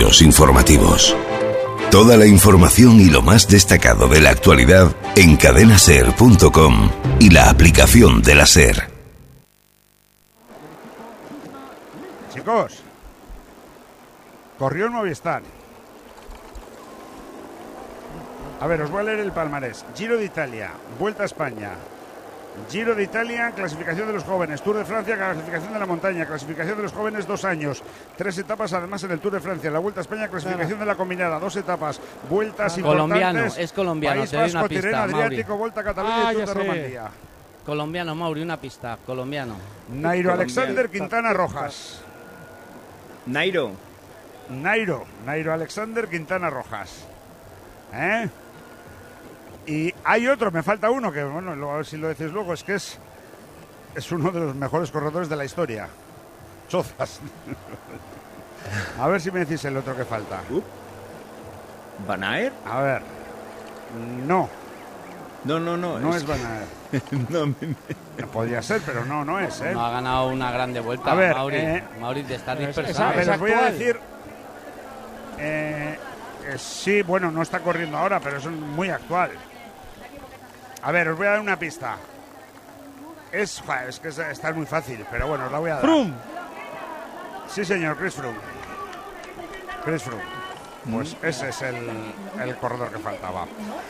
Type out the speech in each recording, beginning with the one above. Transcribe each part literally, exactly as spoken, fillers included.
Flashes informativos. Toda la información y lo más destacado de la actualidad en cadena ser punto com y la aplicación de la SER. Chicos, corrió el Movistar. A ver, os voy a leer el palmarés. Giro de Italia, Vuelta a España, Giro de Italia, clasificación de los jóvenes, Tour de Francia, clasificación de la montaña, clasificación de los jóvenes, dos años, tres etapas además en el Tour de Francia, la Vuelta a España, clasificación de la combinada, dos etapas, vueltas colombiano, importantes. Es colombiano, País te doy Vasco, una pista, Tirreno Adriático, Mauri. Vuelta a Cataluña Ah, y Tour ya de sé. Romandía. Colombiano, Mauri, una pista, colombiano. Nairo Alexander Quintana Rojas. Nairo. Nairo, Nairo Alexander Quintana Rojas. ¿Eh? Y hay otro, me falta uno, que bueno, a ver si lo decís luego, es que es, es uno de los mejores corredores de la historia. Chozas. A ver si me decís el otro que falta. Uh. ¿Van Aert? A ver. No. No, no, no. No es, es Van Aert. no, me... No podría ser, pero no, no es, ¿eh? No ha ganado una grande vuelta. A ver, Mauri, eh, Mauri te estás es- dispersando. A ver, ¿Es os voy a actual? decir... Eh, eh, sí, bueno, no está corriendo ahora, pero es muy actual. A ver, os voy a dar una pista. Es, joder, es que es- está muy fácil, pero bueno, os la voy a dar. Froome. Sí, señor, Chris Froome. Chris Froome. Pues ese es el, el corredor que faltaba.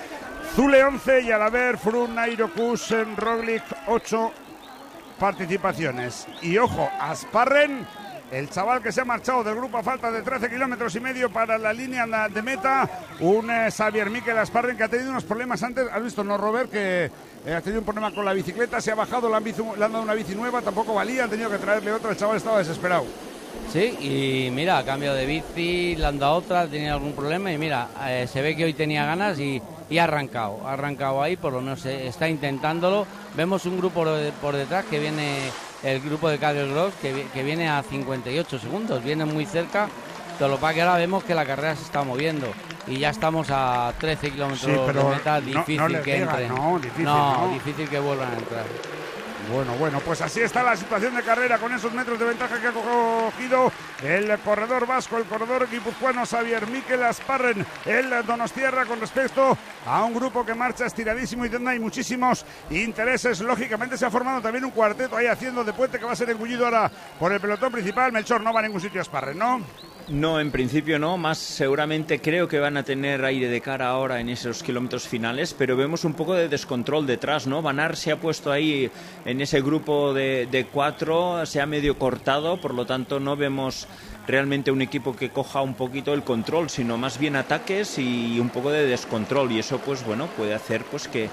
Zule once y Alaver, Froome, Nairo, Kusen, Roglic ocho participaciones. Y ojo, Asparren, el chaval que se ha marchado del grupo a falta de trece kilómetros y medio para la línea de meta. Un eh, Xavier Mikel Asparren que ha tenido unos problemas antes. ¿Has visto, no, Robert? Que eh, ha tenido un problema con la bicicleta, se ha bajado, le han, bici- le han dado una bici nueva, tampoco valía, han tenido que traerle otra. El chaval estaba desesperado. Sí, y mira, a cambio de bici, le han dado otra, tenía algún problema y mira, eh, se ve que hoy tenía ganas y, y ha arrancado, ha arrancado ahí, por lo menos eh, está intentándolo. Vemos un grupo por, por detrás que viene, el grupo de Cadel Gross, que, vi- que viene a cincuenta y ocho segundos, viene muy cerca, pero lo que pasa que ahora vemos que la carrera se está moviendo y ya estamos a trece kilómetros Sí, pero de meta, no- difícil no les que digas, entren. no, difícil, no, no. difícil que vuelvan a entrar. Bueno, bueno, pues así está la situación de carrera con esos metros de ventaja que ha cogido el corredor vasco, el corredor guipuzcoano Xavier Mikel Asparren, el donostiarra, con respecto a un grupo que marcha estiradísimo y donde hay muchísimos intereses. Lógicamente se ha formado también un cuarteto ahí haciendo de puente que va a ser engullido ahora por el pelotón principal. Melchor, no va a ningún sitio Asparren, ¿no? No, en principio no, más seguramente creo que van a tener aire de cara ahora en esos kilómetros finales, pero vemos un poco de descontrol detrás, ¿no? Van Aert se ha puesto ahí en ese grupo de, de cuatro, se ha medio cortado, por lo tanto no vemos realmente un equipo que coja un poquito el control, sino más bien ataques y un poco de descontrol, y eso pues bueno, puede hacer pues que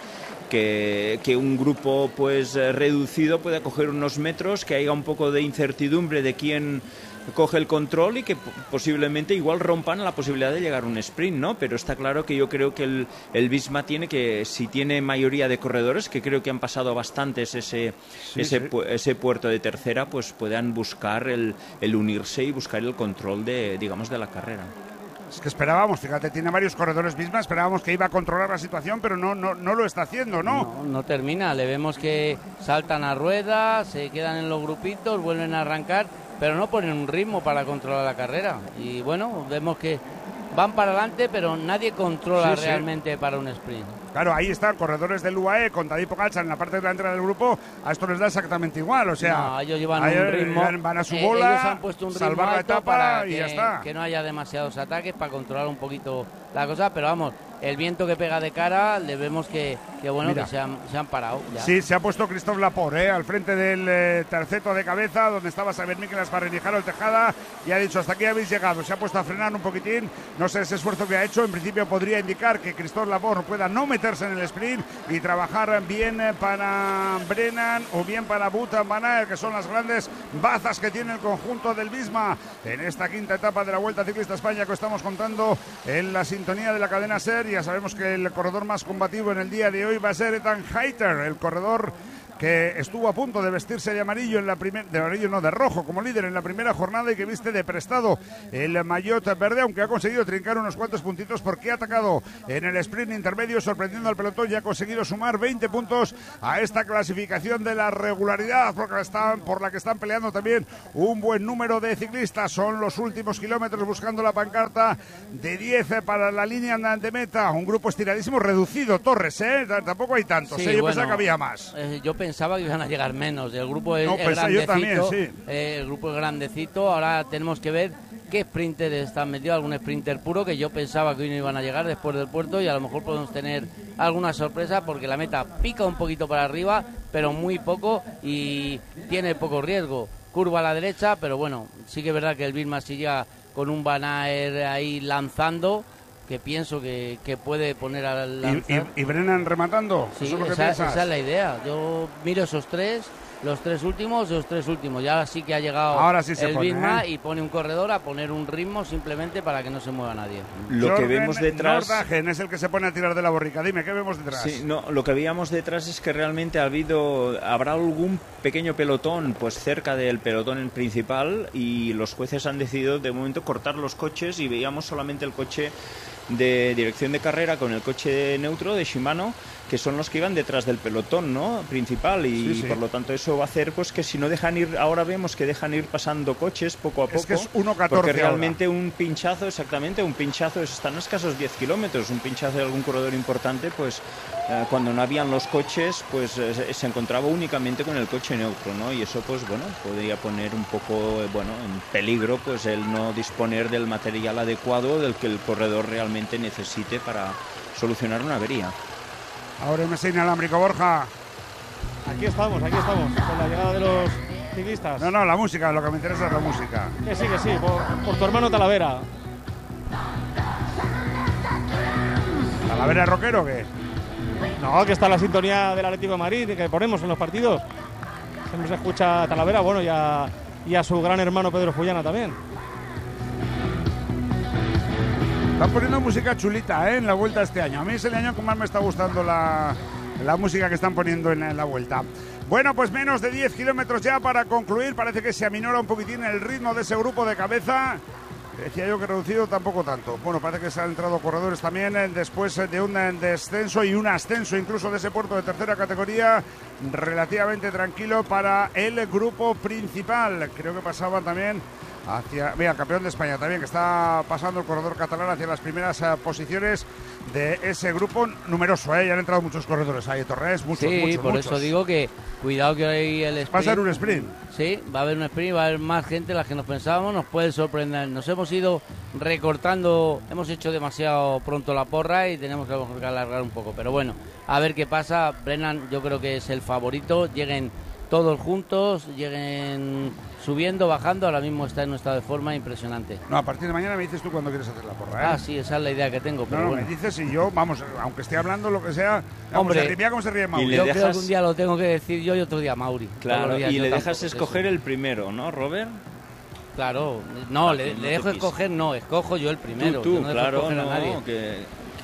Que, que un grupo pues reducido pueda coger unos metros, que haya un poco de incertidumbre de quién coge el control y que posiblemente igual rompan la posibilidad de llegar a un sprint, ¿no? Pero está claro que yo creo que el, el Visma tiene que, si tiene mayoría de corredores, que creo que han pasado bastantes ese, Sí, ese, sí. pu- ese puerto de tercera, pues puedan buscar el, el unirse y buscar el control de, digamos, de la carrera. Es que esperábamos, fíjate, tiene varios corredores misma, esperábamos que iba a controlar la situación, pero no, no, no lo está haciendo, ¿no? No, no termina, le vemos que saltan a rueda, se quedan en los grupitos, vuelven a arrancar, pero no ponen un ritmo para controlar la carrera. Y bueno, vemos que van para adelante, pero nadie controla Sí, sí. realmente para un sprint. Claro, ahí están corredores del U A E con Tadej Pogačar en la parte delantera del grupo. A esto les da exactamente igual, o sea, No, ellos llevan ahí un ritmo, van- van a su eh, bola, ellos han puesto un ritmo salvar la alto etapa para y que, ya está. que no haya demasiados ataques, para controlar un poquito la cosa, pero vamos, el viento que pega de cara, le vemos que, que bueno, Mira. que se han, se han parado ya. Sí, se ha puesto Christophe Laporte ¿eh? al frente del eh, terceto de cabeza, donde estaba Xavier Mikel Asparren y Harold Tejada, y ha dicho, hasta aquí habéis llegado. Se ha puesto a frenar un poquitín, no sé ese esfuerzo que ha hecho, en principio podría indicar que Christophe Laporte pueda no meterse en el sprint y trabajar bien para Brennan o bien para Boutan Van Aert, que son las grandes bazas que tiene el conjunto del Visma en esta quinta etapa de la Vuelta Ciclista España que estamos contando en la sintonía de la cadena SER. Ya sabemos que el corredor más combativo en el día de hoy va a ser Ethan Hayter, el corredor que estuvo a punto de vestirse de amarillo, en la primer, de amarillo no, de rojo como líder en la primera jornada y que viste de prestado el maillot verde, aunque ha conseguido trincar unos cuantos puntitos porque ha atacado en el sprint intermedio, sorprendiendo al pelotón y ha conseguido sumar veinte puntos a esta clasificación de la regularidad, porque están, por la que están peleando también un buen número de ciclistas. Son los últimos kilómetros buscando la pancarta de diez para la línea de meta, un grupo estiradísimo, reducido, Torres, ¿eh? Tampoco hay tantos, sí, ¿eh? Yo bueno, pensaba que había más. Eh, yo pensaba que iban a llegar menos, el grupo es, no, es pensé, grandecito, yo también, sí. eh, el grupo es grandecito, ahora tenemos que ver qué sprinter están metidos, algún sprinter puro, que yo pensaba que hoy no iban a llegar después del puerto, y a lo mejor podemos tener alguna sorpresa porque la meta pica un poquito para arriba, pero muy poco, y tiene poco riesgo. Curva a la derecha, pero bueno, sí que es verdad que el Vilma sigue con un Van Aert ahí lanzando, que pienso que, que puede poner al lanzar. ¿Y, y, y Brennan rematando? Sí, ¿Eso es lo que esa, piensas? esa es la idea. Yo miro esos tres, los tres últimos, los tres últimos. Ya sí que ha llegado Ahora sí se el pone, Vilma, ¿eh? Y pone un corredor a poner un ritmo simplemente para que no se mueva nadie. Lo Jorgen que vemos detrás... Nordhagen es el que se pone a tirar de la borrica. Dime, ¿qué vemos detrás? Sí, no, lo que veíamos detrás es que realmente ha habido, habrá algún pequeño pelotón pues cerca del pelotón principal, y los jueces han decidido de momento cortar los coches, y veíamos solamente el coche de dirección de carrera con el coche neutro de Shimano, que son los que iban detrás del pelotón, ¿no?, principal, y sí, sí. por lo tanto eso va a hacer pues que si no dejan ir, ahora vemos que dejan ir pasando coches poco a poco, es que es uno catorce porque realmente ahora. Un pinchazo, exactamente, un pinchazo están a escasos diez kilómetros, un pinchazo de algún corredor importante, pues eh, cuando no habían los coches, pues eh, se encontraba únicamente con el coche neutro, ¿no?, y eso pues bueno, podría poner un poco eh, bueno, en peligro pues el no disponer del material adecuado del que el corredor realmente necesite para solucionar una avería. Ahora me enseña inalámbrico, Borja. Aquí estamos, aquí estamos, con la llegada de los ciclistas. No, no, la música, lo que me interesa es la música. Que sí, que sí, por, por tu hermano Talavera. ¿Talavera es rockero o qué? No, que está la sintonía del Atlético de Madrid, que ponemos en los partidos. Siempre se escucha a Talavera, bueno, y a, y a su gran hermano Pedro Fullana también. Están poniendo música chulita, ¿eh?, en la Vuelta este año. A mí es el año que más me está gustando la, la música que están poniendo en la, en la Vuelta. Bueno, pues menos de diez kilómetros ya para concluir. Parece que se aminora un poquitín el ritmo de ese grupo de cabeza. Decía yo que reducido, tampoco tanto. Bueno, parece que se han entrado corredores también eh, después de un eh, descenso y un ascenso incluso de ese puerto de tercera categoría. Relativamente tranquilo para el grupo principal. Creo que pasaba también hacia, mira, el campeón de España también, que está pasando el corredor catalán hacia las primeras uh, posiciones de ese grupo numeroso, ¿eh? Ya han entrado muchos corredores ahí, Torres, muchos, sí, muchos, por muchos. eso digo que cuidado que hoy el sprint... Va a ser un sprint. Sí, va a haber un sprint, va a haber más gente de la que nos pensábamos, nos puede sorprender. Nos hemos ido recortando, hemos hecho demasiado pronto la porra y tenemos que alargar un poco, pero bueno, a ver qué pasa. Brennan yo creo que es el favorito, lleguen todos juntos, lleguen subiendo, bajando, ahora mismo está en un estado de forma impresionante. No, a partir de mañana me dices tú cuando quieres hacer la porra, ¿eh? Ah, sí, esa es la idea que tengo, pero no, no, bueno. me dices y yo, vamos, aunque esté hablando lo que sea, vamos, Hombre, se ríe, como se ríe Mauri. Yo dejas... creo que un día lo tengo que decir yo y otro día Mauri. Claro, días y yo le tampoco, dejas escoger eso. el primero, ¿no, Robert? Claro, no, le, no le dejo te pise. escoger, no, escojo yo el primero. Tú, tú yo no dejo claro, escoger a no, nadie. que,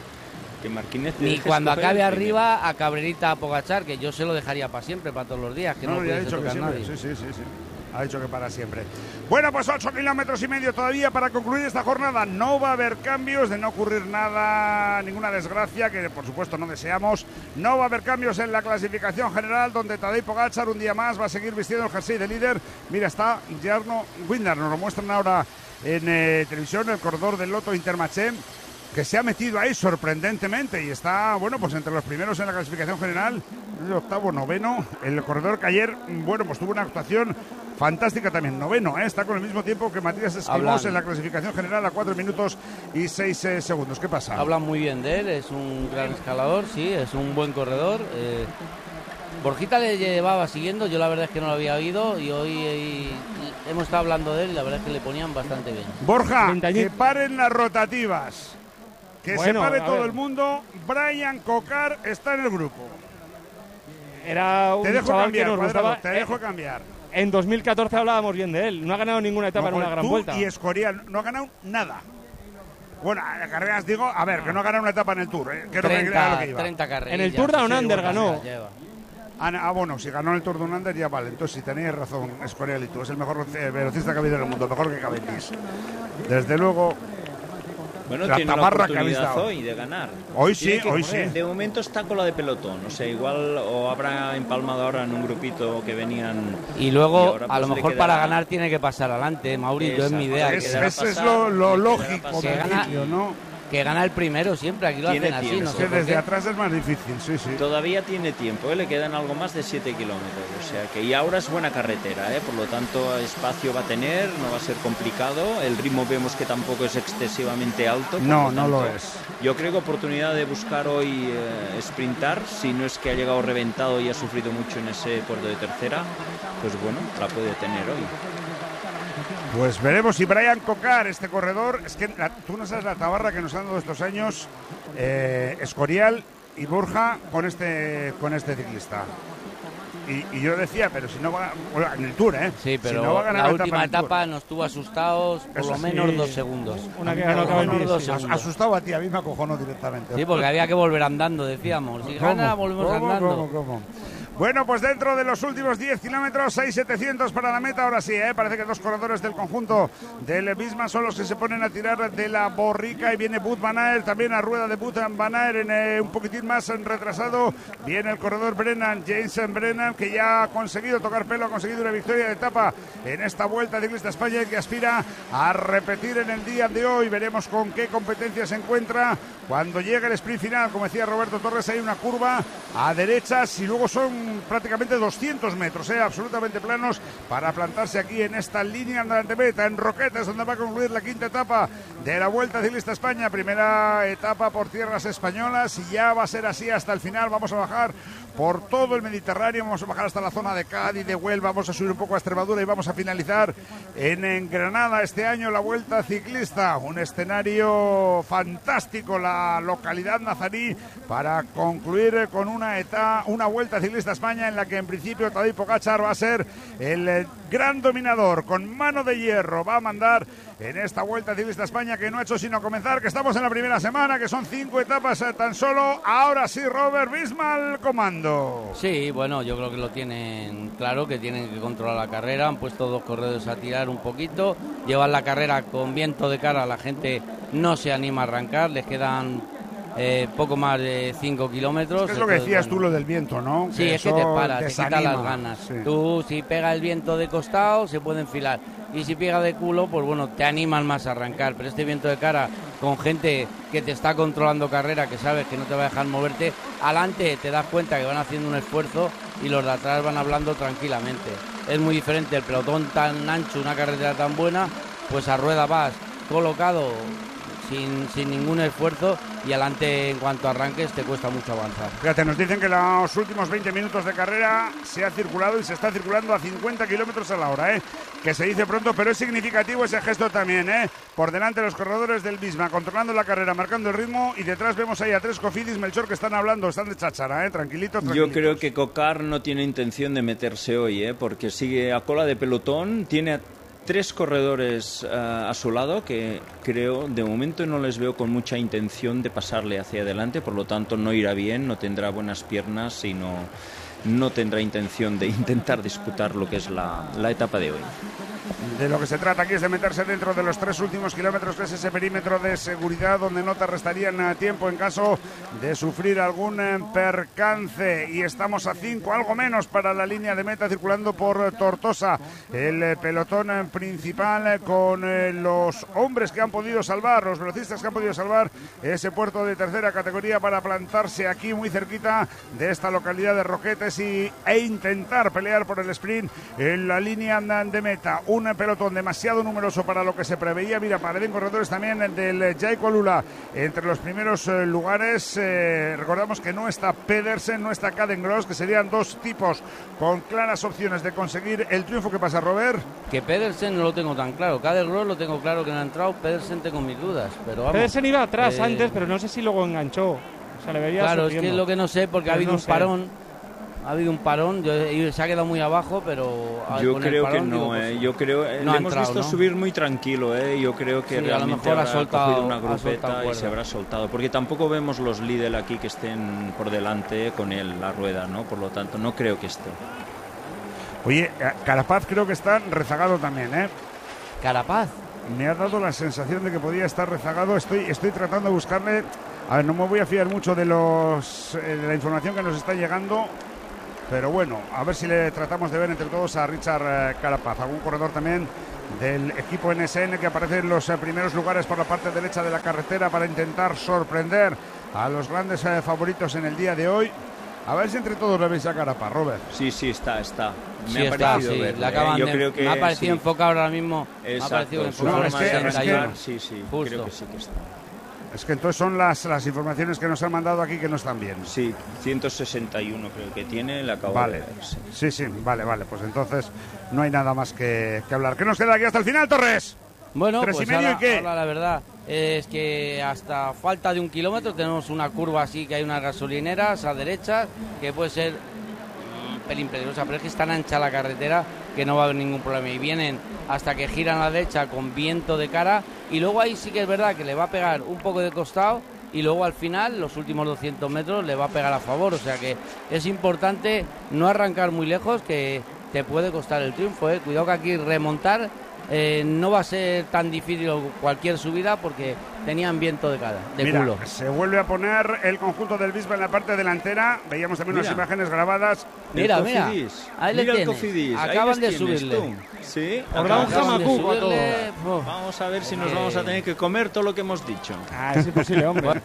que Marquínez te Ni deje cuando escoger acabe el primero. arriba a Cabrerita, a Pogachar, que yo se lo dejaría para siempre, para todos los días, que no, No, no ya ha pudiese dicho que tocar siempre, nadie. sí, sí, sí, sí. Ha dicho que para siempre. Bueno, pues ocho kilómetros y medio todavía para concluir esta jornada. No va a haber cambios, de no ocurrir nada, ninguna desgracia, que por supuesto no deseamos. No va a haber cambios en la clasificación general, donde Tadej Pogačar un día más va a seguir vistiendo el jersey de líder. Mira, está Jarno Windar, nos lo muestran ahora en eh, televisión, el corredor del Lotto Intermarché, que se ha metido ahí sorprendentemente y está, bueno, pues entre los primeros en la clasificación general, el octavo, noveno. El corredor que ayer, bueno, pues tuvo una actuación fantástica también, noveno, ¿eh? Está con el mismo tiempo que Matías Esquimós Hablan. en la clasificación general a cuatro minutos y seis eh, segundos. ¿Qué pasa? Hablan muy bien de él, es un gran escalador, sí, es un buen corredor. Eh, Borjita le llevaba siguiendo, yo la verdad es que no lo había oído y hoy eh, hemos estado hablando de él y la verdad es que le ponían bastante bien. Borja, que paren las rotativas. Que Bueno, se pare a todo ver. el mundo. Brian Cocar está en el grupo. Era un Te dejo chaval cambiar, que nos Cuadrado, gustaba. te Eh, dejo cambiar. En dos mil catorce hablábamos bien de él. No ha ganado ninguna etapa No, en una pues gran tú vuelta. y Escorial no ha ganado nada. Bueno, a carreras digo, a ver, que no ha ganado una etapa en el Tour, ¿eh? Que no me crea lo que iba. treinta carreras. En el Tour Down sí, Under buenas ganó. lleva. Ah, ah, bueno, si ganó el Tour de Under ya vale. Entonces, si tenéis razón, Escorial y tú, es el mejor eh, velocista que ha habido en el mundo, mejor que Cavendish. Desde luego. Bueno, la tiene la oportunidad hoy de ganar. Hoy sí, que, hoy sí. De momento está con la de pelotón, o sea, igual o habrá empalmado ahora en un grupito que venían. Y luego, y ahora, a pues, lo mejor quedará... para ganar tiene que pasar adelante, Mauricio, es mi idea. Es, que ese es lo, lo lógico, que gana, ¿no? Que gana el primero siempre, aquí lo tiene hacen así. Tiempo. No sé que desde qué. atrás es más difícil, sí, sí. Todavía tiene tiempo, ¿eh? Le quedan algo más de siete kilómetros, o sea que y ahora es buena carretera, ¿eh? Por lo tanto espacio va a tener, no va a ser complicado, el ritmo vemos que tampoco es excesivamente alto. No, lo no tanto, lo es. Yo creo que oportunidad de buscar hoy eh, sprintar, si no es que ha llegado reventado y ha sufrido mucho en ese puerto de tercera, pues bueno, la puede tener hoy. Pues veremos si Brian Cocar, este corredor, es que la, tú no sabes la tabarra que nos han dado estos años, eh, Escorial y Borja con este con este ciclista. Y, y yo decía, pero si no va bueno, en el Tour, ¿eh? Sí, pero si no va a ganar la, la última etapa, etapa nos tuvo asustados por Eso lo sí. menos dos segundos. Una que ganó Cavendish. dos Sí. segundos. Asustado a ti, a mí me acojonó directamente. Sí, porque había que volver andando, decíamos. Si gana, volvemos ¿Cómo, andando. cómo, cómo? Bueno, pues dentro de los últimos diez kilómetros, seis setecientos para la meta, ahora sí, ¿eh? Parece que dos corredores del conjunto del Visma son los que se ponen a tirar de la borrica y viene Wout van Aert, también a rueda de Wout van Aert en eh, un poquitín más retrasado, viene el corredor Brennan, James Brennan, que ya ha conseguido tocar pelo, ha conseguido una victoria de etapa en esta Vuelta Ciclista España y que aspira a repetir en el día de hoy. Veremos con qué competencia se encuentra cuando llegue el sprint final. Como decía Roberto Torres, hay una curva a derechas y luego son prácticamente doscientos metros, ¿eh? Absolutamente planos para plantarse aquí en esta línea de meta, en Roquetas, donde va a concluir la quinta etapa de la Vuelta Ciclista España. Primera etapa por tierras españolas y ya va a ser así hasta el final. Vamos a bajar por todo el Mediterráneo, vamos a bajar hasta la zona de Cádiz, de Huelva, vamos a subir un poco a Extremadura y vamos a finalizar en, en Granada este año la Vuelta Ciclista. Un escenario fantástico, la localidad nazarí, para concluir con una etapa, una Vuelta Ciclista España en la que en principio Tadej Pogačar va a ser el gran dominador, con mano de hierro, va a mandar en esta Vuelta Ciclista España que no ha hecho sino comenzar, que estamos en la primera semana, que son cinco etapas eh, tan solo. Ahora sí, Robert Visma al comando. Sí, bueno, yo creo que lo tienen claro, que tienen que controlar la carrera, han puesto dos corredores a tirar un poquito, llevan la carrera con viento de cara, la gente no se anima a arrancar, les quedan eh, poco más de cinco kilómetros. Es, que es lo que decías bueno, tú, lo del viento, ¿no? Sí, que es que te para, te quita las ganas. Sí. Tú, si pega el viento de costado, se puede enfilar. Y si pega de culo, pues bueno, te animan más a arrancar. Pero este viento de cara, con gente que te está controlando carrera, que sabes que no te va a dejar moverte, adelante te das cuenta que van haciendo un esfuerzo y los de atrás van hablando tranquilamente. Es muy diferente el pelotón tan ancho, una carretera tan buena, pues a rueda vas colocado sin, sin ningún esfuerzo y adelante en cuanto arranques te cuesta mucho avanzar. Fíjate, nos dicen que los últimos veinte minutos de carrera se ha circulado y se está circulando a cincuenta kilómetros a la hora, ¿eh? Que se dice pronto, pero es significativo ese gesto también, ¿eh? Por delante los corredores del Visma, controlando la carrera, marcando el ritmo, y detrás vemos ahí a tres Cofidis, Melchor, que están hablando, están de cháchara, ¿eh? Tranquilitos, tranquilitos. Yo creo que Cocar no tiene intención de meterse hoy, ¿eh? Porque sigue a cola de pelotón, tiene tres corredores uh, a su lado que creo, de momento no les veo con mucha intención de pasarle hacia adelante, por lo tanto no irá bien, no tendrá buenas piernas y no, no tendrá intención de intentar disputar lo que es la, la etapa de hoy. De lo que se trata aquí es de meterse dentro de los tres últimos kilómetros, que es ese perímetro de seguridad donde no te restarían tiempo en caso de sufrir algún percance. Y estamos a cinco, algo menos, para la línea de meta, circulando por Tortosa el pelotón principal con los hombres que han podido salvar, los velocistas que han podido salvar ese puerto de tercera categoría para plantarse aquí muy cerquita de esta localidad de Roquetes y, e intentar pelear por el sprint en la línea de meta. Un pelotón demasiado numeroso para lo que se preveía. Mira, pared en corredores también del Jayco Lula entre los primeros eh, lugares. Eh, recordamos que no está Pedersen, no está Cadengross, que serían dos tipos con claras opciones de conseguir el triunfo. ¿Qué pasa, Robert? Que Pedersen no lo tengo tan claro. Cadengross lo tengo claro que no ha entrado. Pedersen tengo mis dudas. Pero vamos, Pedersen iba atrás eh... antes, pero no sé si luego enganchó. O sea, le veía claro, sufriendo. es que es lo que no sé, porque pero ha habido no un sé. parón. Ha habido un parón, yo, se ha quedado muy abajo, pero yo con creo el parón, que no, digo, pues, eh. yo creo eh, no le ha hemos entrado, visto ¿no? subir muy tranquilo, eh. Yo creo que sí, realmente a lo mejor habrá ha soltado, cogido una ha grupeta soltado y se habrá soltado, porque tampoco vemos los Lidl aquí que estén por delante con él, la rueda, ¿no? Por lo tanto, no creo que esté. Oye, Carapaz creo que está rezagado también, ¿eh? Carapaz. Me ha dado la sensación de que podía estar rezagado. Estoy, estoy tratando de buscarle. A ver, no me voy a fiar mucho de los eh, de la información que nos está llegando, pero bueno, a ver si le tratamos de ver entre todos a Richard eh, Carapaz, algún corredor también del equipo N S N que aparece en los eh, primeros lugares por la parte derecha de la carretera para intentar sorprender a los grandes eh, favoritos en el día de hoy. A ver si entre todos le veis a Carapaz, Robert. Sí, sí, está, está. Me Sí, ha está, parecido sí. verle, Le acaban ¿eh? Yo de- creo que me ha parecido sí. enfocado ahora mismo. Me ha Exacto, parecido su enfocado No, en es que- el es que- sesenta y uno. sí, sí, Justo. creo que sí que está. Es que entonces son las, las informaciones que nos han mandado aquí que no están bien. Sí, ciento sesenta y uno creo que tiene, le acabo Vale, de ver. Sí. sí, sí, vale, vale, pues entonces no hay nada más que, que hablar. ¿Qué nos queda aquí hasta el final, Torres? Bueno, Tres pues y medio, ahora, ¿y qué? ahora la verdad es que hasta falta de un kilómetro tenemos una curva así que hay unas gasolineras a derecha que puede ser un pelín peligrosa, pero es que es tan ancha la carretera que no va a haber ningún problema y vienen hasta que giran a la derecha con viento de cara y luego ahí sí que es verdad que le va a pegar un poco de costado y luego al final, los últimos doscientos metros, le va a pegar a favor, o sea que es importante no arrancar muy lejos que te puede costar el triunfo, ¿eh? Cuidado que aquí remontar Eh, no va a ser tan difícil cualquier subida porque tenían viento de cara, de Mira, culo. se vuelve a poner el conjunto del Bisba en la parte delantera. Veíamos también Mira. unas imágenes grabadas. Mira, El mira, Cofidis. ahí le Mira el tienes. Cofidis, ahí Acaban les de tienes subirle. tú. Sí, Habrá un Acaban de jamacuco a subirle, todo. oh. Vamos a ver si nos Eh, vamos a tener que comer todo lo que hemos dicho. Ah, es imposible, hombre.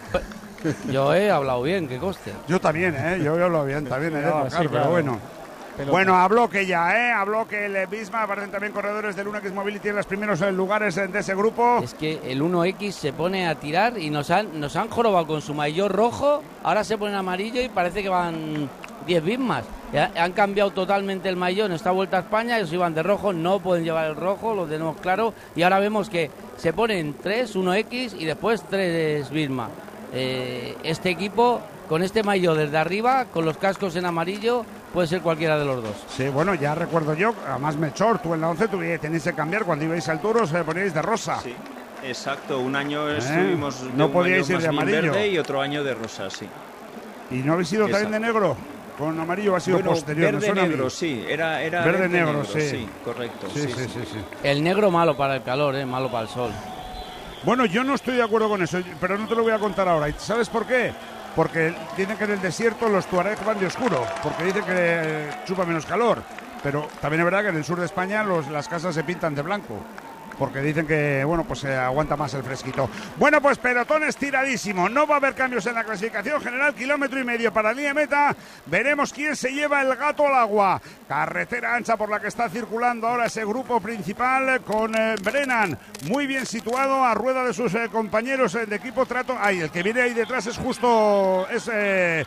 Yo he hablado bien, que coste. Yo también, ¿eh? Yo hablo bien, también, ¿eh? No, Tocar, sí, pero claro. bueno. Pelota. Bueno, a bloque ya, ¿eh? A bloque el Bisma. Aparecen también corredores del uno X Mobility en los primeros eh, lugares eh, de ese grupo. Es que el uno X se pone a tirar y nos han, nos han jorobado con su maillot rojo, ahora se pone amarillo y parece que van diez Bismas. Ya han cambiado totalmente el maillot en esta Vuelta a España, ellos iban de rojo, no pueden llevar el rojo, lo tenemos claro, y ahora vemos que se ponen tres, uno X y después tres Bisma. Eh, este equipo, con este maillot desde arriba, con los cascos en amarillo, puede ser cualquiera de los dos. Sí, bueno, ya recuerdo yo, además Melchor, tú en la once tuvisteis tenéis que cambiar cuando ibais al Tour, os eh, poníais de rosa. Sí, exacto. Un año estuvimos de No un podíais año ir de más bien amarillo. verde y otro año de rosa, sí. ¿Y no habéis ido también de negro? Con amarillo ha sido Bueno, posterior. me verde suena a mí. negro, sí. Era, era Verde verde negro, negro, sí. correcto. Sí, Sí, sí, sí. sí, sí. El negro malo para el calor, eh, malo para el sol. Bueno, yo no estoy de acuerdo con eso, pero no te lo voy a contar ahora. ¿Y sabes por qué? Porque dicen que en el desierto los tuareg van de oscuro, porque dicen que eh, chupa menos calor. Pero también es verdad que en el sur de España los, las casas se pintan de blanco, porque dicen que, bueno, pues se aguanta más el fresquito. Bueno, pues pelotón estiradísimo. No va a haber cambios en la clasificación general. Kilómetro y medio para la línea meta. Veremos quién se lleva el gato al agua. Carretera ancha por la que está circulando ahora ese grupo principal con eh, Brennan muy bien situado a rueda de sus eh, compañeros eh, de equipo. Trato. Ay, el que viene ahí detrás es justo... Es... Eh,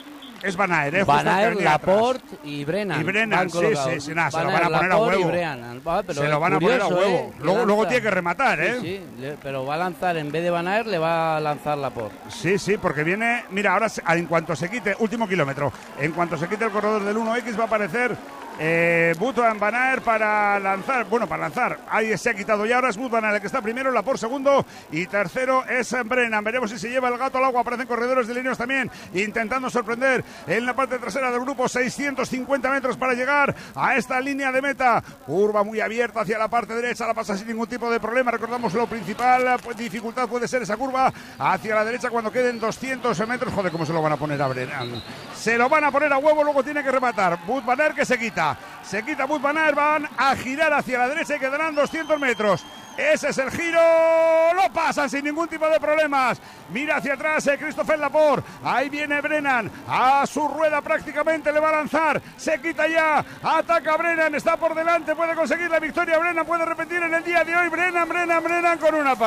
Es Van Aert, ¿eh? Van Justo el que Aert, venía atrás. Laporte y Brennan. Y Brennan, van sí, colocados. sí, sí, nada, se Van lo van a Aert, poner a Laporte y huevo. Brennan. Ah, pero Se lo es van a poner a curioso, huevo. ¿eh? Que Luego, luego lanza. tiene que rematar, ¿eh? Sí, sí, le- pero va a lanzar, en vez de Van Aert, le va a lanzar Laporte. Sí, sí, porque viene, mira, ahora se- en cuanto se quite, último kilómetro, en cuanto se quite el corredor del uno X va a aparecer eh, Wout van Aert para lanzar, bueno, para lanzar, ahí se ha quitado ya, ahora es Wout van Aert el que está primero, Laporte segundo y tercero es Brennan. Veremos si se lleva el gato al agua. Aparecen corredores de líneas también intentando sorprender en la parte trasera del grupo. Seiscientos cincuenta metros para llegar a esta línea de meta, curva muy abierta hacia la parte derecha, la pasa sin ningún tipo de problema. Recordamos lo principal, pues, dificultad puede ser esa curva hacia la derecha cuando queden doscientos metros. Joder, cómo se lo van a poner a Brennan, se lo van a poner a huevo, luego tiene que rematar Wout van Aert, que se quita se quita Wout van Aert, van a girar hacia la derecha y quedarán doscientos metros. Ese es el giro, lo pasan sin ningún tipo de problemas. Mira hacia atrás eh, Christopher Laporte, ahí viene Brennan, a su rueda prácticamente le va a lanzar, se quita ya, ataca Brennan, está por delante, puede conseguir la victoria Brennan, puede repetir en el día de hoy, Brennan, Brennan, Brennan con una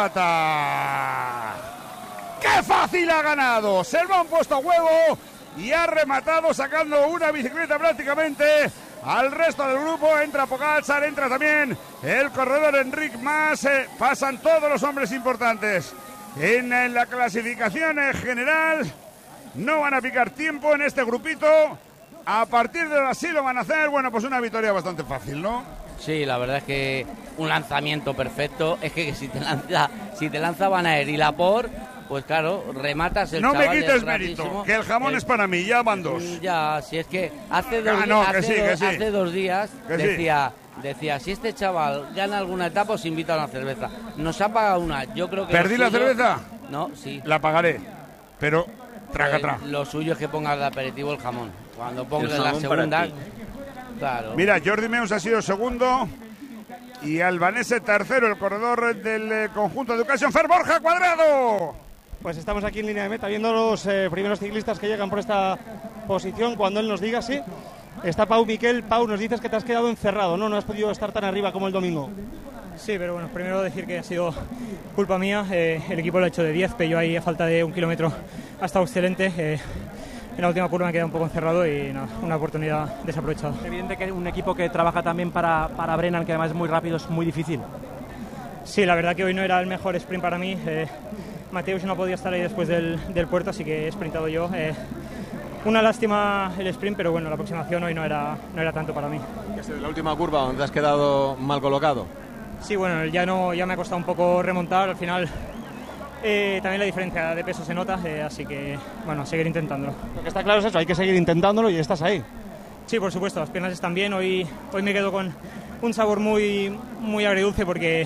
pata. ¡Qué fácil ha ganado! Se lo han puesto a huevo y ha rematado sacando una bicicleta prácticamente al resto del grupo. Entra Pogačar, entra también el corredor Enric Mas, eh, pasan todos los hombres importantes en, en la clasificación eh, general. No van a picar tiempo en este grupito A partir de ahora sí lo van a hacer. Bueno, pues una victoria bastante fácil, ¿no? Sí, la verdad es que un lanzamiento perfecto. Es que si te lanza, si te lanza Van Aert y Laporte, pues claro, rematas el no chaval. No me quites mérito, que el jamón el, es para mí, ya van dos. Ya, si es que hace dos, ah, no, hace que sí, do, que sí. hace dos días que decía, sí. decía, si este chaval gana alguna etapa, os invita a una cerveza. Nos ha pagado una, yo creo que... ¿Perdí la suyo, cerveza? No, sí. La pagaré, pero traga, traga. Eh, lo suyo es que pongas de aperitivo el jamón. Cuando pongas la segunda... Claro. Mira, Jordi Meus ha sido segundo y Albanese tercero, el corredor del eh, conjunto de Occasion Fair, Borja Cuadrado. Pues estamos aquí en línea de meta viendo los eh, primeros ciclistas que llegan por esta posición. Cuando él nos diga, sí, está Pau Miquel. Pau, nos dices que te has quedado encerrado, ¿no? No has podido estar tan arriba como el domingo. Sí, pero bueno, primero decir que ha sido culpa mía. Eh, el equipo lo ha hecho de diez, pero yo ahí a falta de un kilómetro ha estado excelente. Eh, en la última curva me he quedado un poco encerrado y no, una oportunidad desaprovechada. Es evidente que un equipo que trabaja también para, para Brennan, que además es muy rápido, es muy difícil. Sí, la verdad que hoy no era el mejor sprint para mí. Eh, Mateus no podía estar ahí después del, del puerto, así que he sprintado yo. Eh, una lástima el sprint, pero bueno, la aproximación hoy no era, no era tanto para mí. ¿En la última curva donde te has quedado mal colocado? Sí, bueno, ya, no, ya me ha costado un poco remontar. Al final eh, también la diferencia de peso se nota, eh, así que bueno, seguir intentándolo. Lo que está claro es eso, hay que seguir intentándolo y estás ahí. Sí, por supuesto, las piernas están bien. Hoy, hoy me quedo con un sabor muy, muy agridulce porque...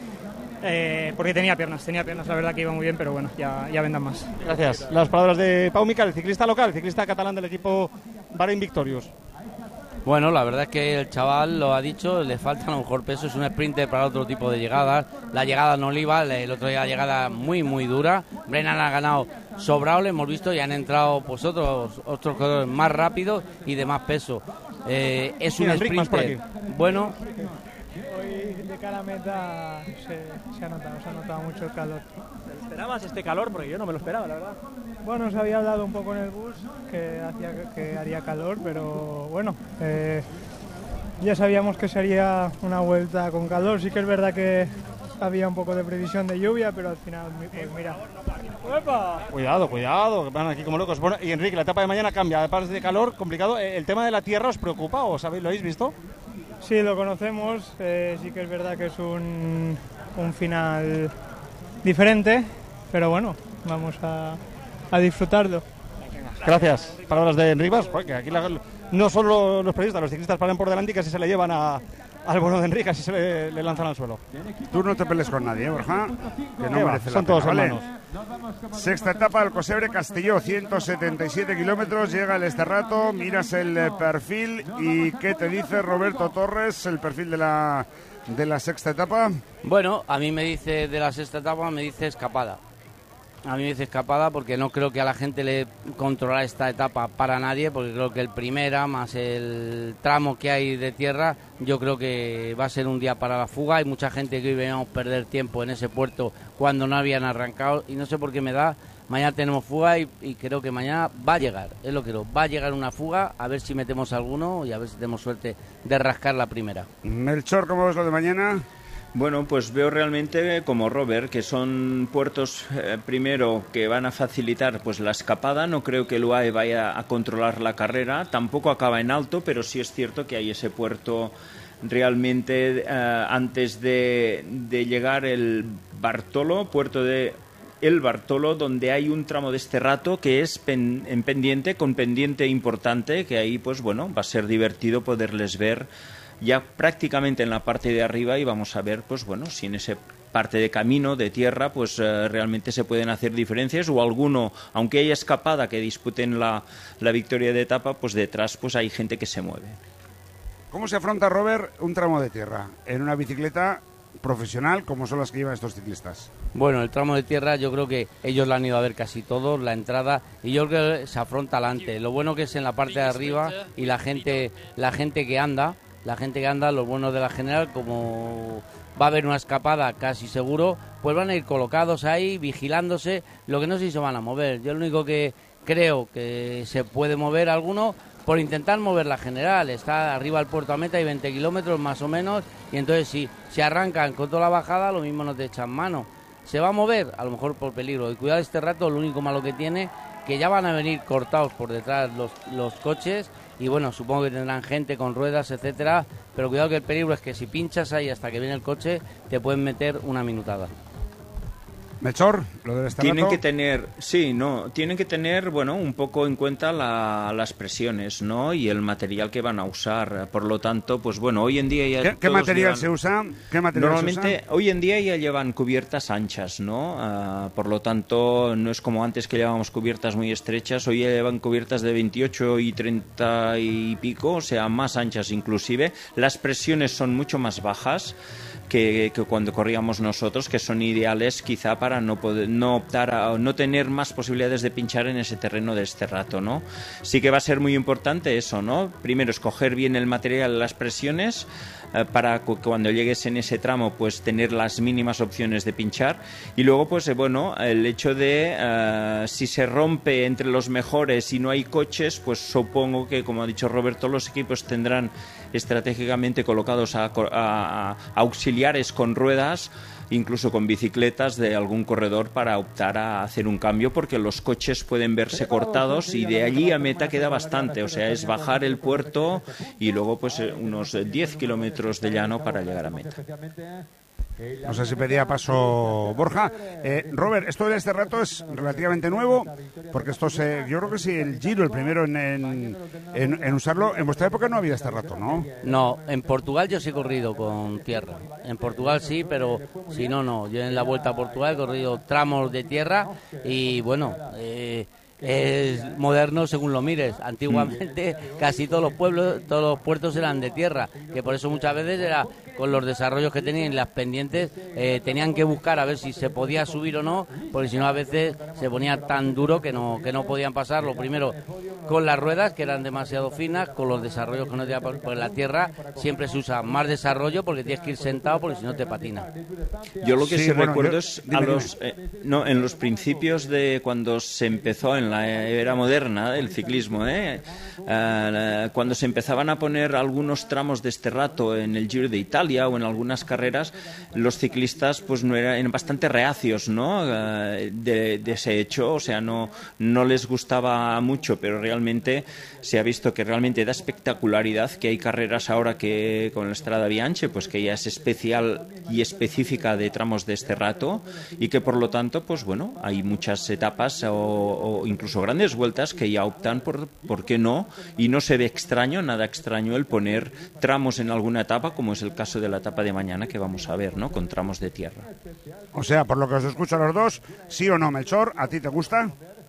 Eh, porque tenía piernas, tenía piernas, la verdad que iba muy bien, pero bueno, ya, ya vendrán más. Gracias. Las palabras de Pau Miquel, el ciclista local, el ciclista catalán del equipo Bahrain Victorious. Bueno, la verdad es que el chaval lo ha dicho, le falta a lo mejor peso, es un sprinter para otro tipo de llegadas. La llegada no le iba, el otro día la llegada muy, muy dura. Brennan ha ganado sobrado, le hemos visto, y han entrado pues otros otros corredores más rápidos y de más peso. Eh, es un sprinter bueno. Hoy de cara a meta se, se ha notado, se ha notado mucho el calor. ¿Te esperabas este calor? Porque yo no me lo esperaba, la verdad. Bueno, se había hablado un poco en el bus que, hacía, que haría calor, pero bueno, eh, ya sabíamos que sería una vuelta con calor. Sí que es verdad que había un poco de previsión de lluvia, pero al final, pues mira. ¡Epa! Cuidado, cuidado, que van aquí como locos. Bueno, y Enrique, la etapa de mañana cambia, además de calor, complicado. ¿El tema de la tierra os preocupa o sabéis, lo habéis visto? Sí, lo conocemos, eh, sí que es verdad que es un, un final diferente, pero bueno, vamos a, a disfrutarlo. Gracias. Palabras de Enrique, porque aquí la, no solo los periodistas, los ciclistas paran por delante y casi se le llevan a, al bueno de Enrique, así se le, le lanzan al suelo. Tú no te pelees con nadie, ¿eh, Borja? Que no va, merece son la todos pena, hermanos. ¿vale? Sexta etapa del Cosebre Castelló, ciento setenta y siete kilómetros, llega el este rato, miras el perfil y ¿qué te dice Roberto Torres, el perfil de la, de la sexta etapa? Bueno, a mí me dice de la sexta etapa, me dice escapada. A mí me dice escapada porque no creo que a la gente le controla esta etapa para nadie, porque creo que el primera más el tramo que hay de tierra, yo creo que va a ser un día para la fuga. Hay mucha gente que hoy veníamos a perder tiempo en ese puerto cuando no habían arrancado y no sé por qué me da. Mañana tenemos fuga y, y creo que mañana va a llegar, es lo que creo, va a llegar una fuga, a ver si metemos alguno y a ver si tenemos suerte de rascar la primera. Melchor, ¿cómo ves lo de mañana? Bueno, pues veo realmente como Robert que son puertos eh, primero que van a facilitar pues la escapada. No creo que el U A E vaya a controlar la carrera, tampoco acaba en alto, pero sí es cierto que hay ese puerto realmente eh, antes de, de llegar el Bartolo, puerto de el Bartolo, donde hay un tramo de este rato que es pen, en pendiente, con pendiente importante, que ahí pues bueno, va a ser divertido poderles ver ya prácticamente en la parte de arriba y vamos a ver, pues bueno, si en esa parte de camino, de tierra, pues eh, realmente se pueden hacer diferencias o alguno, aunque haya escapada que disputen la, la victoria de etapa, pues detrás pues hay gente que se mueve. ¿Cómo se afronta, Robert, un tramo de tierra en una bicicleta profesional como son las que llevan estos ciclistas? Bueno, el tramo de tierra yo creo que ellos la han ido a ver casi todos, la entrada, y yo creo que se afronta adelante. Lo bueno que es en la parte de arriba y la gente, la gente que anda, la gente que anda, lo bueno de la general, como va a haber una escapada casi seguro, pues van a ir colocados ahí, vigilándose. Lo que no sé si se van a mover. Yo lo único que creo que se puede mover alguno por intentar mover la general. Está arriba el puerto a meta y veinte kilómetros más o menos, y entonces si se arrancan con toda la bajada, lo mismo no te echan mano. Se va a mover, a lo mejor por peligro. Y cuidado este rato, lo único malo que tiene, que ya van a venir cortados por detrás los, los coches, y bueno, supongo que tendrán gente con ruedas, etcétera, pero cuidado que el peligro es que si pinchas ahí hasta que viene el coche, te pueden meter una minutada. Melchor, lo del este tienen rato. que tener, sí, no, tienen que tener, bueno, un poco en cuenta la, las presiones, ¿no? Y el material que van a usar. Por lo tanto, pues bueno, hoy en día ya ¿Qué, ¿qué material llevan, se usa? ¿Qué material normalmente, se usa? Hoy en día ya llevan cubiertas anchas, ¿no? Uh, por lo tanto, no es como antes que llevábamos cubiertas muy estrechas. Hoy ya llevan cubiertas de veintiocho y treinta y pico, o sea, más anchas inclusive. Las presiones son mucho más bajas que, que cuando corríamos nosotros, que son ideales quizá para no poder, no optar a no tener más posibilidades de pinchar en ese terreno de este rato, ¿no? Sí que va a ser muy importante eso, ¿no? Primero, escoger bien el material, las presiones, eh, para que cuando llegues en ese tramo, pues tener las mínimas opciones de pinchar. Y luego, pues eh, bueno, el hecho de eh, si se rompe entre los mejores y no hay coches, pues supongo que, como ha dicho Roberto, los equipos tendrán estratégicamente colocados a, a, a auxiliares con ruedas, incluso con bicicletas de algún corredor, para optar a hacer un cambio, porque los coches pueden verse cortados y de allí a meta queda bastante, o sea, es bajar el puerto y luego pues unos diez kilómetros de llano para llegar a meta. No sé si pedía paso Borja. Eh, Robert, esto de este rato es relativamente nuevo, porque esto se, yo creo que sí, el Giro, el primero en, en, en, en usarlo. En vuestra época no había este rato, ¿no? No, en Portugal yo sí he corrido con tierra. En Portugal sí, pero si no, no. Yo en la Vuelta a Portugal he corrido tramos de tierra y bueno... Eh, es moderno según lo mires. Antiguamente casi todos los pueblos, todos los puertos eran de tierra, que por eso muchas veces era con los desarrollos que tenían las pendientes, eh, tenían que buscar a ver si se podía subir o no, porque si no a veces se ponía tan duro que no que no podían pasar. Lo primero con las ruedas, que eran demasiado finas, con los desarrollos que no tenían, porque en la tierra siempre se usa más desarrollo porque tienes que ir sentado, porque si no te patina. Yo lo que sí, sí bueno, recuerdo yo, es dime, a los eh, no en los principios de cuando se empezó en la era moderna del ciclismo, ¿eh? Uh, cuando se empezaban a poner algunos tramos de este rato en el Giro de Italia o en algunas carreras, los ciclistas pues no eran, eran bastante reacios, ¿no? Uh, de, de ese hecho, o sea, no, no les gustaba mucho, pero realmente se ha visto que realmente da espectacularidad, que hay carreras ahora que con la Strada Bianche, pues que ya es especial y específica de tramos de este rato, y que por lo tanto, pues bueno, hay muchas etapas o, o incluso grandes vueltas que ya optan por, ¿por qué no? Y no se ve extraño, nada extraño el poner tramos en alguna etapa, como es el caso de la etapa de mañana que vamos a ver, ¿no? Con tramos de tierra. O sea, por lo que os escucho a los dos, ¿sí o no, Melchor? ¿A ti te gusta?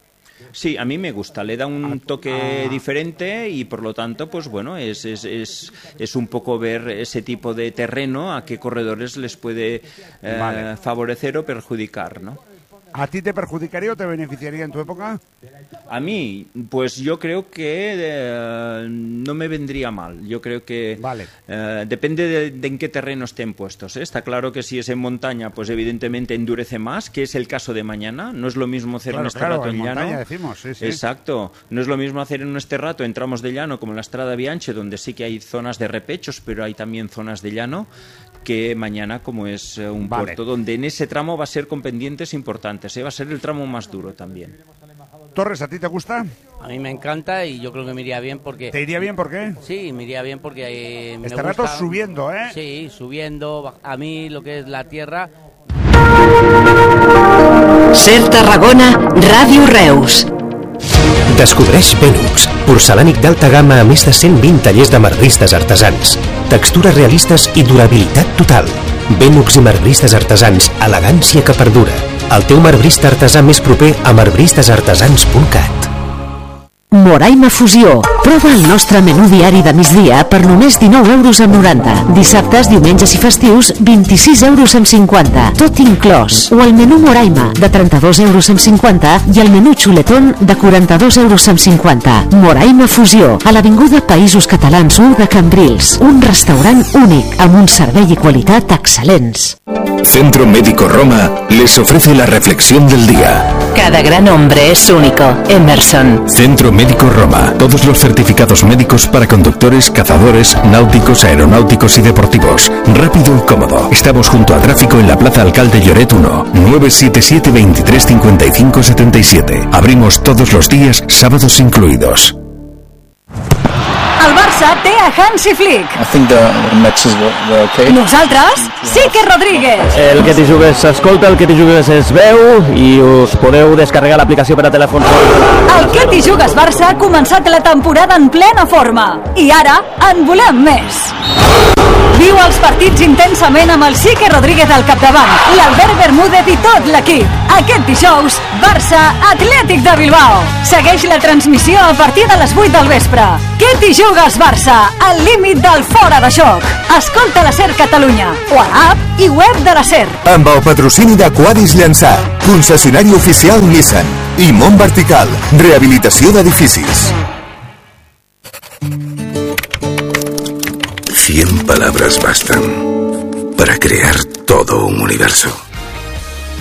Sí, a mí me gusta, le da un toque ah. diferente y por lo tanto, pues bueno, es, es, es, es un poco ver ese tipo de terreno, a qué corredores les puede eh, vale. favorecer o perjudicar, ¿no? ¿A ti te perjudicaría o te beneficiaría en tu época? A mí, pues yo creo que eh, no me vendría mal. Yo creo que vale. eh, depende de, de en qué terreno estén puestos, ¿eh? Está claro que si es en montaña, pues evidentemente endurece más, que es el caso de mañana. No es lo mismo hacer claro, un este claro, rato en, en llano. Montaña, decimos, sí, sí. Exacto. No es lo mismo hacer en este rato en tramos de llano como en la Strada Bianche, donde sí que hay zonas de repechos, pero hay también zonas de llano, que mañana como es uh, un vale. puerto donde en ese tramo va a ser con pendientes importantes, ¿eh? Va a ser el tramo más duro también. Torres, ¿a ti te gusta? A mí me encanta y yo creo que me iría bien porque... ¿Te iría bien por qué? Sí, me iría bien porque eh, me este gusta... rato subiendo, ¿eh? Sí, subiendo. A mí lo que es la tierra... Ser Tarragona, Ràdio Reus. Descobreix Velux, porcelànic d'alta gamma a més de cent vint tallers de marbristes artesans. Textures realistes i durabilitat total. Velux i marbristes artesans, elegància que perdura. El teu marbrista artesà més proper a marbristes artesans punt cat. Moraima Fusió. Prova el nostre menú diari de migdia per només dinou euros amb noranta. Dissabtes, diumenges i festius, vint-i-sis euros amb cinquanta. Tot inclòs. O el menú Moraima, de trenta-dos euros amb cinquanta, i el menú Xuletón, de quaranta-dos euros amb cinquanta. Moraima Fusió, a l'Avinguda Països Catalans u de Cambrils. Un restaurant únic, amb un servei i qualitat excel·lents. Centro Médico Roma les ofrece la reflexión del día. Cada gran hombre es único. Emerson. Centro Médico Roma. Todos los certificados médicos para conductores, cazadores, náuticos, aeronáuticos y deportivos. Rápido y cómodo. Estamos junto a tráfico en la Plaza Alcalde Lloret uno. nueve siete siete, veintitrés cincuenta y cinco setenta y siete. Abrimos todos los días, sábados incluidos. Barça té a Hansi Flick. I think the, the matches were, were okay. Nosaltres, Quique Rodríguez. El Que t'hi jugues s'escolta, el Que t'hi jugues es veu i us podeu descarregar l'aplicació per a telèfon. El Que t'hi jugues Barça ha començat la temporada en plena forma i ara en volem més. Viu els partits intensament amb el Quique Rodríguez al capdavant, l'Albert Bermúdez i tot l'equip. Aquest dijous, Barça Atlètic de Bilbao. Segueix la transmissió a partir de les vuit del vespre. Que t'hi jugues Barça, al límit del fora de xoc. Escolta la SER Catalunya o a l'app i web de la SER. Amb el patrocini de Quadis Llançà, concessionari oficial Nissan i Mont Vertical, rehabilitació d'edificis. Cien palabras bastan para crear todo un universo.